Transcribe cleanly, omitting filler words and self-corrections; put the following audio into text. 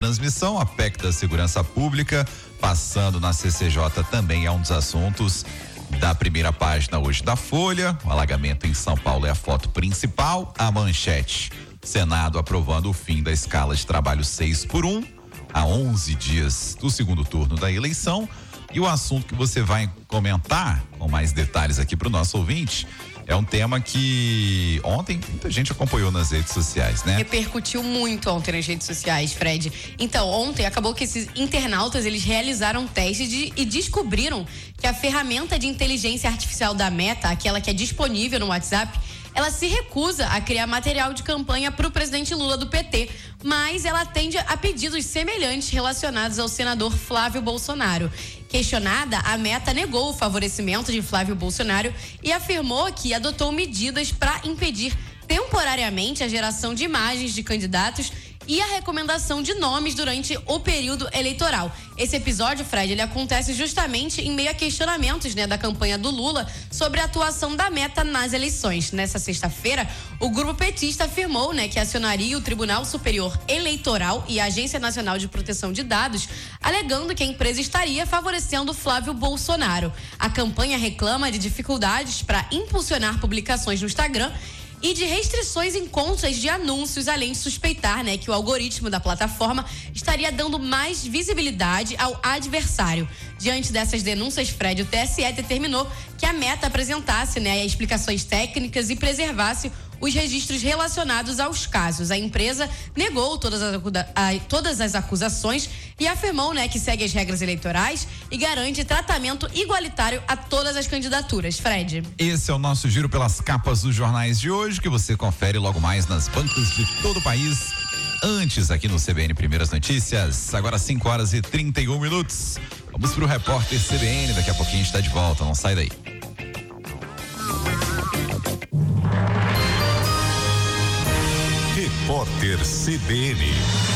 transmissão, a PEC da Segurança Pública, passando na CCJ também é um dos assuntos da primeira página hoje da Folha. O alagamento em São Paulo é a foto principal. A manchete: Senado aprovando o fim da escala de trabalho 6x1 a 11 dias do segundo turno da eleição. E o assunto que você vai comentar com mais detalhes aqui para o nosso ouvinte é um tema que ontem muita gente acompanhou nas redes sociais, né? Repercutiu muito ontem nas redes sociais, Fred. Então, ontem acabou que esses internautas, eles realizaram testes e descobriram que a ferramenta de inteligência artificial da Meta, aquela que é disponível no WhatsApp, ela se recusa a criar material de campanha para o presidente Lula do PT, mas ela atende a pedidos semelhantes relacionados ao senador Flávio Bolsonaro. Questionada, a Meta negou o favorecimento de Flávio Bolsonaro e afirmou que adotou medidas para impedir temporariamente a geração de imagens de candidatos e a recomendação de nomes durante o período eleitoral. Esse episódio, Fred, ele acontece justamente em meio a questionamentos, da campanha do Lula sobre a atuação da Meta nas eleições. Nessa sexta-feira, o grupo petista afirmou, que acionaria o Tribunal Superior Eleitoral e a Agência Nacional de Proteção de Dados, alegando que a empresa estaria favorecendo Flávio Bolsonaro. A campanha reclama de dificuldades para impulsionar publicações no Instagram e de restrições em contas de anúncios, além de suspeitar, que o algoritmo da plataforma estaria dando mais visibilidade ao adversário. Diante dessas denúncias, Fred, o TSE determinou que a Meta apresentasse, explicações técnicas e preservasse os registros relacionados aos casos. A empresa negou todas as acusações e afirmou, que segue as regras eleitorais e garante tratamento igualitário a todas as candidaturas. Fred. Esse é o nosso giro pelas capas dos jornais de hoje, que você confere logo mais nas bancas de todo o país. Antes, aqui no CBN Primeiras Notícias, agora 5h31. Vamos pro repórter CBN, daqui a pouquinho a gente está de volta, não sai daí. Repórter CBN.